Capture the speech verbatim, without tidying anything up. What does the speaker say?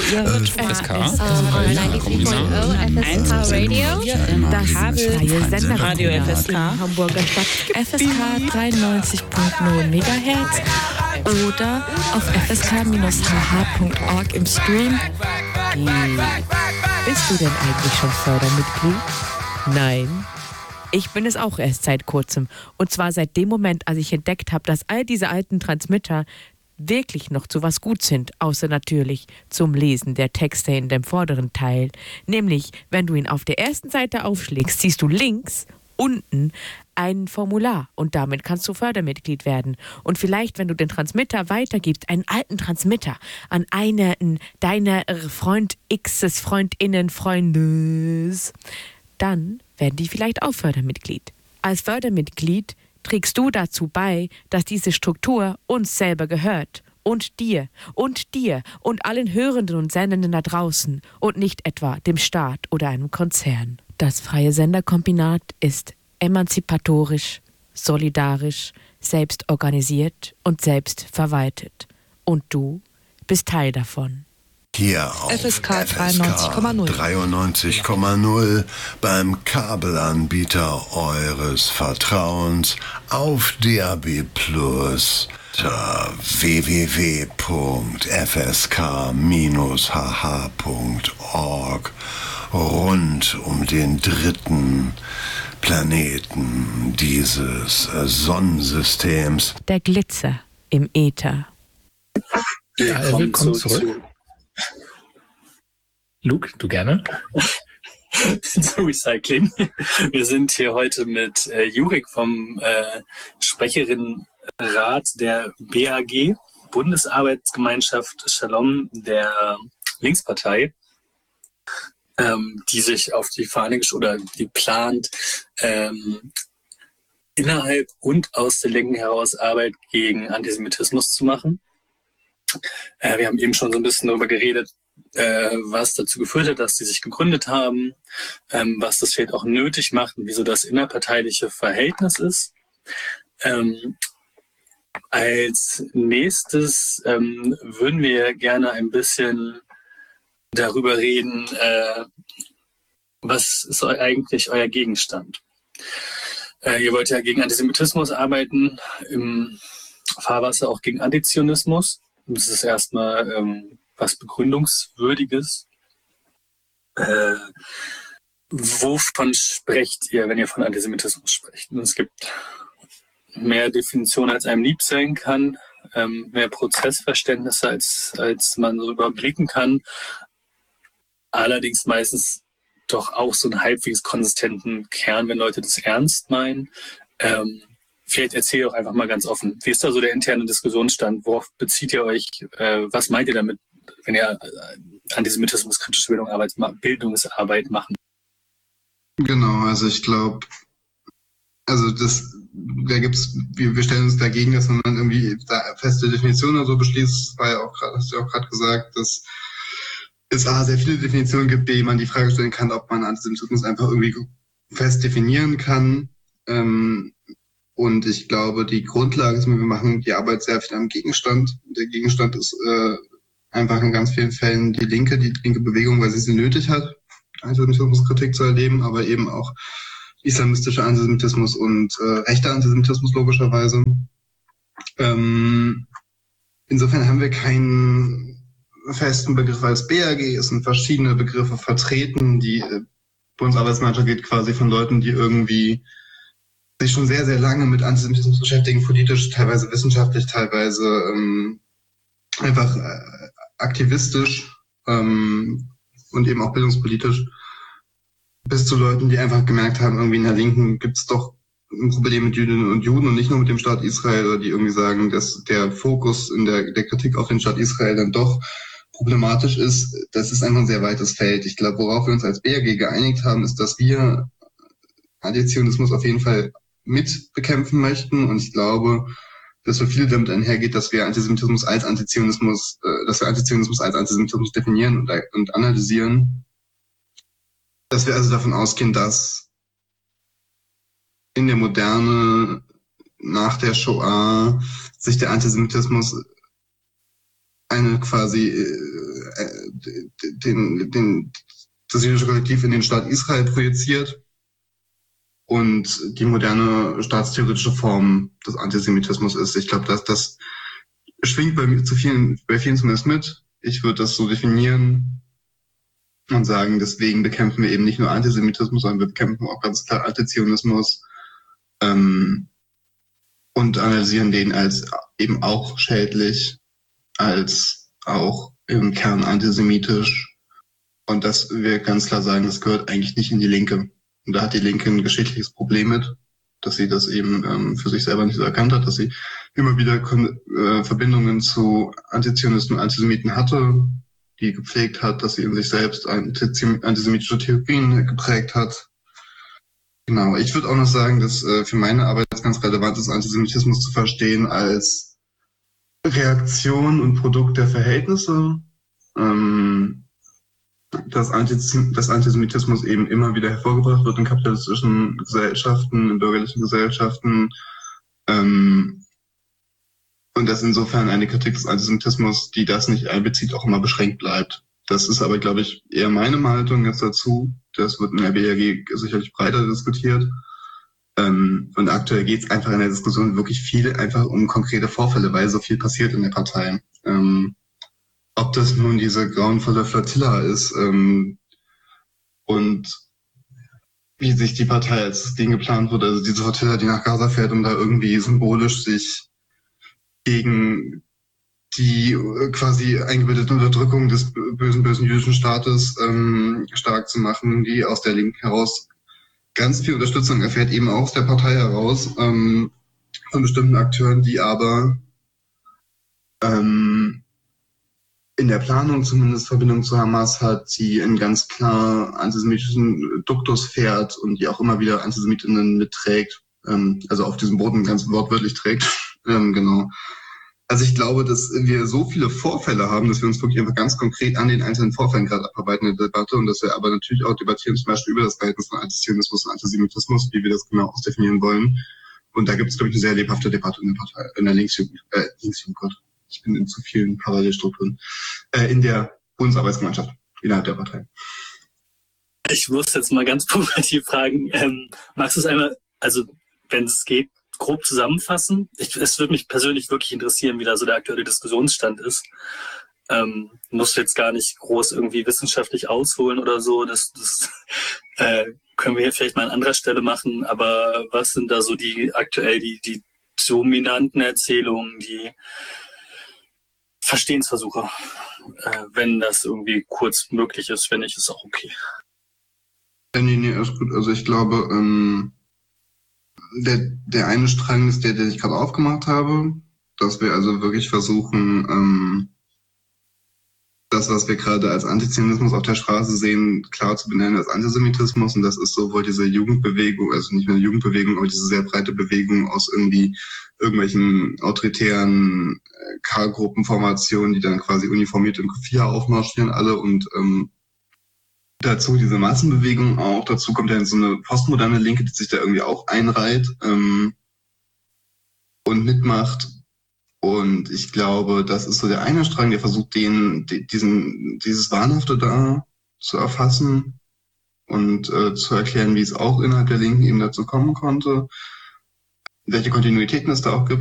Ihr hört F S K, F S K Radio, das freie Sender Radio F S K, Hamburger Stadt, F S K dreiundneunzig Komma null Megahertz oder auf f s k dash h h punkt org im Stream. Bist du denn eigentlich schon Fördermitglied? Nein. Ich bin es auch erst seit kurzem. Und zwar seit dem Moment, als ich entdeckt habe, dass all diese alten Transmitter wirklich noch zu was gut sind, außer natürlich zum Lesen der Texte in dem vorderen Teil. Nämlich, wenn du ihn auf der ersten Seite aufschlägst, siehst du links unten ein Formular und damit kannst du Fördermitglied werden. Und vielleicht, wenn du den Transmitter weitergibst, einen alten Transmitter an einen deiner Freund X's, Freundinnen, Freundes, dann werden die vielleicht auch Fördermitglied. Als Fördermitglied trägst du dazu bei, dass diese Struktur uns selber gehört und dir und dir und allen Hörenden und Sendenden da draußen und nicht etwa dem Staat oder einem Konzern. Das freie Senderkombinat ist emanzipatorisch, solidarisch, selbst organisiert und selbst verwaltet. Und du bist Teil davon. Hier auf F S K dreiundneunzig Komma null dreiundneunzig Komma null beim Kabelanbieter eures Vertrauens auf D A B Plus unter w w w punkt f s k dash h h punkt org rund um den dritten Planeten dieses Sonnensystems. Der Glitzer im Äther. Ja, willkommen zurück. Luke, du gerne? Zum Recycling. Wir sind hier heute mit äh, Jurek vom äh, Sprecherinnenrat der B A G, Bundesarbeitsgemeinschaft Shalom der Linkspartei, ähm, die sich auf die Fahne gesch- oder die plant, ähm, innerhalb und aus der Linken heraus Arbeit gegen Antisemitismus zu machen. Äh, wir haben eben schon so ein bisschen darüber geredet, Äh, was dazu geführt hat, dass die sich gegründet haben, ähm, was das vielleicht auch nötig macht und wieso das innerparteiliche Verhältnis ist. Ähm, als nächstes ähm, würden wir gerne ein bisschen darüber reden, äh, was ist eigentlich euer Gegenstand? Äh, ihr wollt ja gegen Antisemitismus arbeiten, im Fahrwasser auch gegen Antizionismus. Das ist erstmal ähm, was Begründungswürdiges. Äh, wovon sprecht ihr, wenn ihr von Antisemitismus sprecht? Und es gibt mehr Definitionen, als einem lieb sein kann, ähm, mehr Prozessverständnisse, als, als man so überblicken kann. Allerdings meistens doch auch so einen halbwegs konsistenten Kern, wenn Leute das ernst meinen. Ähm, vielleicht erzählt ihr auch einfach mal ganz offen. Wie ist da so der interne Diskussionsstand? Worauf bezieht ihr euch? Äh, was meint ihr damit, wenn ihr antisemitismuskritische Bildungsarbeit, Bildungsarbeit machen? Genau, also ich glaube, also das, da gibt's, wir, wir stellen uns dagegen, dass man irgendwie da feste Definitionen oder so beschließt. Das war ja auch gerade, hast du ja auch gerade gesagt, dass es A, sehr viele Definitionen gibt, B, man die Frage stellen kann, ob man Antisemitismus einfach irgendwie fest definieren kann. Ähm, und ich glaube, die Grundlage ist, wir machen die Arbeit sehr viel am Gegenstand. Der Gegenstand ist äh, einfach in ganz vielen Fällen die Linke, die linke Bewegung, weil sie sie nötig hat, Antisemitismuskritik zu erleben, aber eben auch islamistischer Antisemitismus und äh, rechter Antisemitismus logischerweise. Ähm, insofern haben wir keinen festen Begriff als B A G. Es sind verschiedene Begriffe vertreten. Die äh, Bundesarbeitsgemeinschaft geht quasi von Leuten, die irgendwie sich schon sehr, sehr lange mit Antisemitismus beschäftigen, politisch, teilweise wissenschaftlich, teilweise ähm, einfach äh, aktivistisch ähm, und eben auch bildungspolitisch, bis zu Leuten, die einfach gemerkt haben, irgendwie in der Linken gibt es doch ein Problem mit Jüdinnen und Juden und nicht nur mit dem Staat Israel, oder die irgendwie sagen, dass der Fokus in der, der Kritik auf den Staat Israel dann doch problematisch ist. Das ist einfach ein sehr weites Feld. Ich glaube, worauf wir uns als B A G geeinigt haben, ist, dass wir Antizionismus auf jeden Fall mit bekämpfen möchten, und ich glaube, dass für viele damit einhergeht, dass wir Antisemitismus als Antizionismus, äh, dass wir Antizionismus als Antisemitismus definieren und, und analysieren. Dass wir also davon ausgehen, dass in der Moderne nach der Shoah sich der Antisemitismus eine quasi äh, den, den, das jüdische Kollektiv in den Staat Israel projiziert und die moderne staatstheoretische Form des Antisemitismus ist. Ich glaube, dass das schwingt bei mir zu vielen, bei vielen zumindest mit. Ich würde das so definieren und sagen, deswegen bekämpfen wir eben nicht nur Antisemitismus, sondern wir bekämpfen auch ganz klar Antizionismus ähm, und analysieren den als eben auch schädlich, als auch im Kern antisemitisch. Und dass wir ganz klar sagen, das gehört eigentlich nicht in die Linke. Und da hat die Linke ein geschichtliches Problem mit, dass sie das eben ähm, für sich selber nicht so erkannt hat, dass sie immer wieder äh, Verbindungen zu Antizionisten und Antisemiten hatte, die gepflegt hat, dass sie in sich selbst antisemitische Theorien geprägt hat. Genau, ich würde auch noch sagen, dass äh, für meine Arbeit ganz relevant ist, Antisemitismus zu verstehen als Reaktion und Produkt der Verhältnisse. Ähm, dass, Antiz- dass Antisemitismus eben immer wieder hervorgebracht wird in kapitalistischen Gesellschaften, in bürgerlichen Gesellschaften. Ähm, und dass insofern eine Kritik des Antisemitismus, die das nicht einbezieht, auch immer beschränkt bleibt. Das ist aber, glaube ich, eher meine Haltung jetzt dazu. Das wird in der B A G sicherlich breiter diskutiert. Ähm, und aktuell geht es einfach in der Diskussion wirklich viel einfach um konkrete Vorfälle, weil so viel passiert in der Partei. Ähm, ob das nun diese grauenvolle Flotilla ist ähm, und wie sich die Partei als Ding geplant wurde, also diese Flotilla, die nach Gaza fährt, um da irgendwie symbolisch sich gegen die äh, quasi eingebildete Unterdrückung des bösen, bösen jüdischen Staates ähm, stark zu machen, die aus der Linken heraus ganz viel Unterstützung erfährt, eben auch aus der Partei heraus, ähm, von bestimmten Akteuren, die aber ähm, in der Planung zumindest Verbindung zu Hamas hat, die einen ganz klar antisemitischen Duktus fährt und die auch immer wieder Antisemitinnen mitträgt, ähm, also auf diesem Boden ganz wortwörtlich trägt. ähm, genau. Also ich glaube, dass wir so viele Vorfälle haben, dass wir uns wirklich einfach ganz konkret an den einzelnen Vorfällen gerade abarbeiten in der Debatte und dass wir aber natürlich auch debattieren, zum Beispiel über das Verhältnis von Antizionismus und Antisemitismus, wie wir das genau ausdefinieren wollen. Und da gibt es, glaube ich, eine sehr lebhafte Debatte in der Partei, in der Linksjugend, äh, Linksjugend, Gott. Ich bin in zu vielen Parallelstrukturen, äh, in der Bundesarbeitsgemeinschaft, innerhalb der Partei. Ich muss jetzt mal ganz provokativ fragen, ähm, magst du es einmal, also wenn es geht, grob zusammenfassen? Ich, es würde mich persönlich wirklich interessieren, wie da so der aktuelle Diskussionsstand ist. Ähm, musst du jetzt gar nicht groß irgendwie wissenschaftlich ausholen oder so, das, das äh, können wir hier vielleicht mal an anderer Stelle machen, aber was sind da so die aktuell die, die dominanten Erzählungen, die Verstehensversuche, äh, wenn das irgendwie kurz möglich ist, wenn nicht, ist auch okay. Ja, nee, nee, alles gut. Also ich glaube, ähm, der, der eine Strang ist der, den ich gerade aufgemacht habe, dass wir also wirklich versuchen, ähm, das, was wir gerade als Antizionismus auf der Straße sehen, klar zu benennen als Antisemitismus. Und das ist sowohl diese Jugendbewegung, also nicht mehr eine Jugendbewegung, aber diese sehr breite Bewegung aus irgendwie irgendwelchen autoritären äh, K-Gruppenformationen, die dann quasi uniformiert in Q vier aufmarschieren alle und ähm, dazu diese Massenbewegung auch. Dazu kommt dann so eine postmoderne Linke, die sich da irgendwie auch einreiht ähm, und mitmacht. Und ich glaube, das ist so der eine Strang, der versucht, den, diesen, dieses Wahnhafte da zu erfassen und äh, zu erklären, wie es auch innerhalb der Linken eben dazu kommen konnte, welche Kontinuitäten es da auch gibt.